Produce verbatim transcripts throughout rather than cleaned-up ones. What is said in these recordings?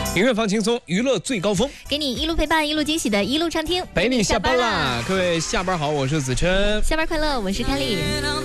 音乐放轻松，娱乐最高峰， 给你一路陪伴，一路惊喜的一路畅听， 陪你下班啦！各位下班好，我是子琛， 下班快乐，我是凯丽。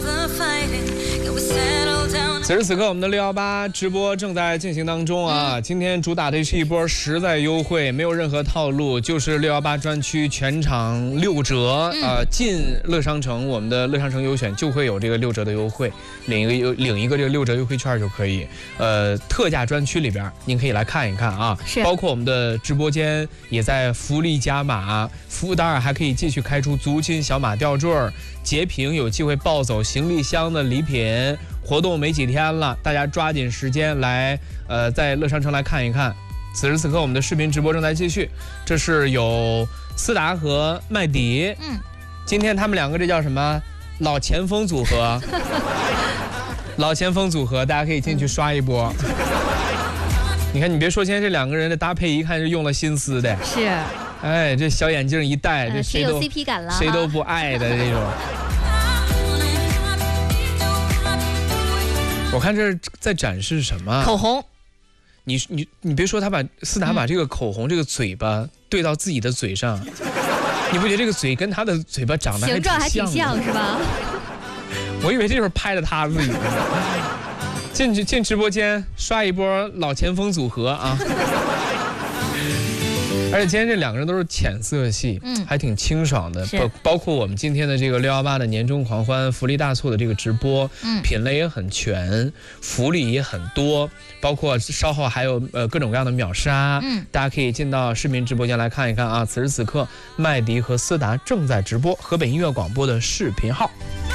此时此刻，我们的六一八直播正在进行当中啊！嗯、今天主打的是一波实在优惠，没有任何套路，就是六一八专区全场六折、嗯、啊！进乐商城，我们的乐商城优选就会有这个六折的优惠，领一个优领一个这个六折优惠券就可以。呃，特价专区里边，您可以来看一看啊， 是包括我们的直播间也在福利加码，服务单儿还可以继续开出足金小马吊坠儿。截屏有机会抱走行李箱的礼品，活动没几天了，大家抓紧时间来，呃，在乐商城来看一看。此时此刻，我们的视频直播正在继续，这是有思达和麦迪，嗯，今天他们两个这叫什么？老前锋组合，老前锋组合，大家可以进去刷一波。嗯、你看，你别说，现在这两个人的搭配，一看是用了心思的， 是。 哎，这小眼镜一戴，这谁都、 呃、有 C P 感了， 谁都不爱的这种。我看这是在展示什么？ 口红。 你你你别说，他把思达把这个口红、嗯、这个嘴巴对到自己的嘴上，你不觉得这个嘴跟他的嘴巴长得还挺像的？ 形状还挺像是吧？ 我以为这就是拍的他自己。进去进直播间刷一波老前锋组合啊！而且今天这两个人都是浅色系，嗯，还挺清爽的。包包括我们今天的这个六一八的年终狂欢福利大促的这个直播，嗯，品类也很全，福利也很多，包括稍后还有呃各种各样的秒杀，嗯，大家可以进到视频直播间来看一看啊。此时此刻，麦迪和思达正在直播，河北音乐广播的视频号。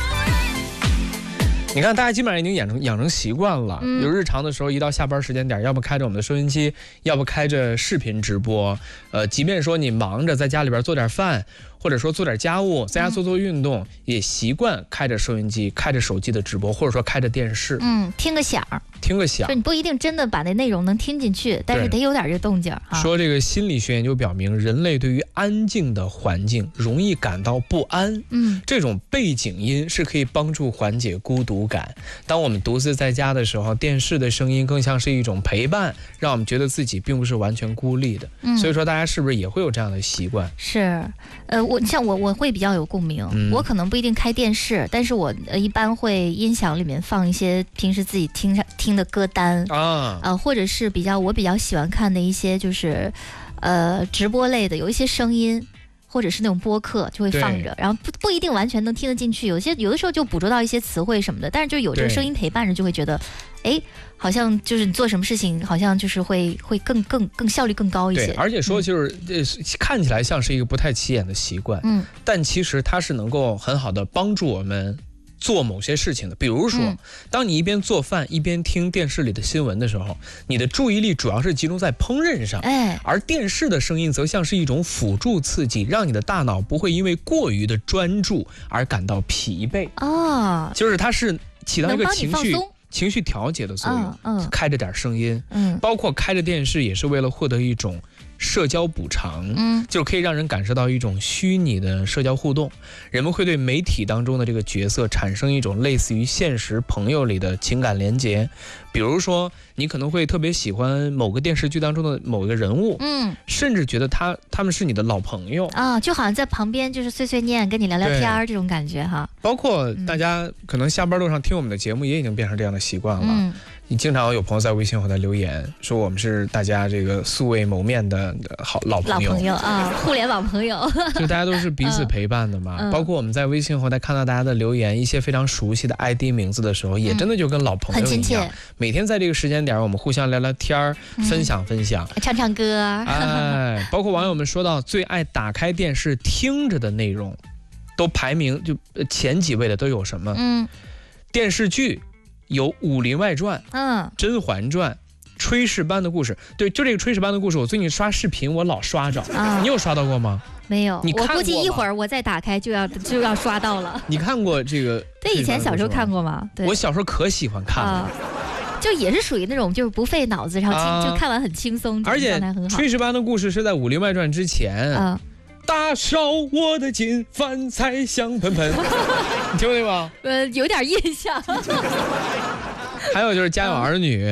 你看，大家基本上已经养成养成习惯了，嗯、有日常的时候，一到下班时间点，要不开着我们的收音机，要不开着视频直播。呃，即便说你忙着在家里边做点饭，或者说做点家务，在家做做运动，嗯、也习惯开着收音机、开着手机的直播，或者说开着电视， 嗯，听个响儿， 听个响。 就你不一定真的把那内容能听进去，但是得有点这动静啊。 说这个心理学研究表明，人类对于安静的环境容易感到不安，嗯，这种背景音是可以帮助缓解孤独感。当我们独自在家的时候，电视的声音更像是一种陪伴，让我们觉得自己并不是完全孤立的。嗯，所以说大家是不是也会有这样的习惯？ 是，呃，我像我我会比较有共鸣，嗯、我可能不一定开电视，但是我呃一般会音响里面放一些平时自己听上听的歌单啊，呃，或者是比较我比较喜欢看的一些就是呃直播类的，有一些声音。或者是那种播客就会放着，然后不不一定完全能听得进去，有些有的时候就捕捉到一些词汇什么的，但是就有这个声音陪伴着，就会觉得，哎，好像就是你做什么事情，好像就是会会更更更效率更高一些。 对，而且说就是、嗯、看起来像是一个不太起眼的习惯，嗯，但其实它是能够很好的帮助我们做某些事情的。比如说、嗯、当你一边做饭一边听电视里的新闻的时候，你的注意力主要是集中在烹饪上，哎，而电视的声音则像是一种辅助刺激，让你的大脑不会因为过于的专注而感到疲惫啊，就是它是起到一个情绪情绪调节的作用。嗯，开着点声音，嗯，包括开着电视也是为了获得一种社交补偿，嗯，就可以让人感受到一种虚拟的社交互动。人们会对媒体当中的这个角色产生一种类似于现实朋友里的情感连结。比如说，你可能会特别喜欢某个电视剧当中的某个人物，嗯，甚至觉得他他们是你的老朋友啊，就好像在旁边就是碎碎念，跟你聊聊天这种感觉哈。 包括大家可能下班路上听我们的节目，也已经变成这样的习惯了。嗯，你经常有朋友在微信后台留言说我们是大家这个素未谋面的好老朋友， 老朋友啊，互联网朋友， 就大家都是彼此陪伴的嘛。嗯、包括我们在微信后台看到大家的留言，一些非常熟悉的 I D 名字的时候，也真的就跟老朋友一样，很亲切。每天在这个时间点，我们互相聊聊天、嗯、分享分享， 唱唱歌。 哎，包括网友们说到最爱打开电视听着的内容，都排名就前几位的都有什么？嗯，电视剧。有《武林外传》、嗯，《甄嬛传》、炊事班的故事。对，就这个炊事班的故事，我最近刷视频，我老刷着。啊、你有刷到过吗？ 没有， 你看过？ 我估计一会儿我再打开就要就要刷到了。 你看过这个？ 对，以前小时候看过吗？对， 我小时候可喜欢看了。啊就也是属于那种就是不费脑子，然后轻、啊、就看完很轻松， 而且炊事班的故事是在《武林外传》之前。啊大烧我的金，饭菜香喷喷，你听过对吗？ 呃，有点印象。 还有就是《家有儿女》，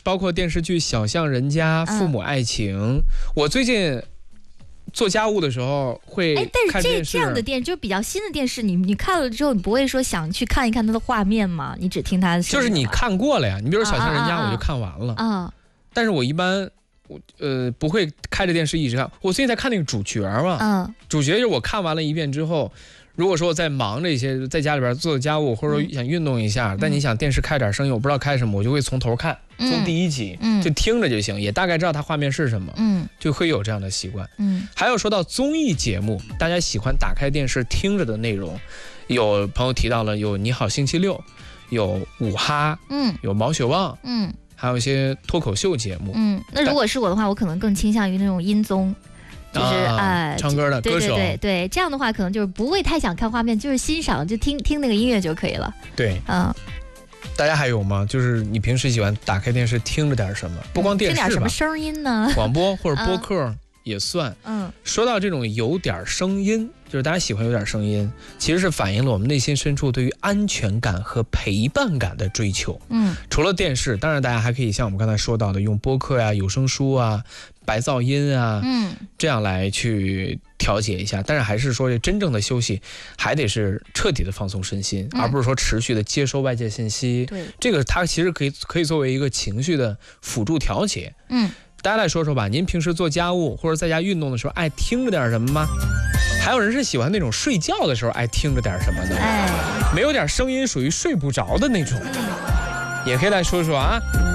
包括电视剧《小巷人家》、《父母爱情》。嗯、我最近做家务的时候会看电视。哎， 但是这这样的电视，就比较新的电视，你你看了之后，你不会说想去看一看它的画面吗？你只听它的声音。 就是你看过了呀，你比如说《小巷人家》，我就看完了。 啊。啊但是我一般。我呃不会开着电视一直看，我最近在看那个主角嘛，嗯，主角就是我看完了一遍之后，如果说我在忙着一些，在家里边做家务，或者说想运动一下，嗯、但你想电视开点声音，我不知道开什么，我就会从头看，嗯、从第一集、嗯、就听着就行，也大概知道它画面是什么，嗯，就会有这样的习惯，嗯。还有说到综艺节目，大家喜欢打开电视听着的内容，有朋友提到了有《你好星期六》，有五哈，嗯，有毛血旺，嗯。还有一些脱口秀节目， 嗯，那如果是我的话，我可能更倾向于那种音综，就是啊、呃， 唱歌的歌手， 对对对对，这样的话可能就是不会太想看画面，就是欣赏，就听听那个音乐就可以了。 对，嗯，大家还有吗？就是你平时喜欢打开电视听着点什么？不光电视吧， 听点什么声音呢？ 广播或者播客也算。嗯，说到这种有点声音，就是大家喜欢有点声音，其实是反映了我们内心深处对于安全感和陪伴感的追求。嗯，除了电视，当然大家还可以像我们刚才说到的，用播客呀、有声书啊、白噪音啊，嗯，这样来去调节一下。但是还是说，真正的休息还得是彻底的放松身心，嗯、而不是说持续的接收外界信息。 对， 这个它其实可以可以作为一个情绪的辅助调节。嗯。大家来说说吧，您平时做家务或者在家运动的时候，爱听着点什么吗？还有人是喜欢那种睡觉的时候爱听着点什么的，哎，没有点声音属于睡不着的那种，也可以来说说啊。